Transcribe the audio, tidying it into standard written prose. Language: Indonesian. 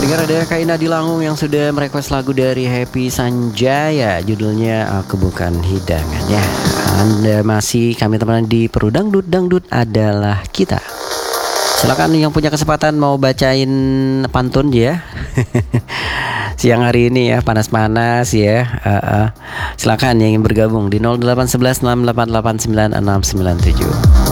Pendengar, ada Kak Ina di Langung yang sudah merequest lagu dari Happy Sanjaya. Judulnya Aku Bukan Hidangan ya. Anda masih kami teman di Peru Dangdut, Dangdut adalah kita. Silakan yang punya kesempatan mau bacain pantun ya. Siang hari ini ya, panas-panas ya. Silakan yang ingin bergabung di 0811 688 9697.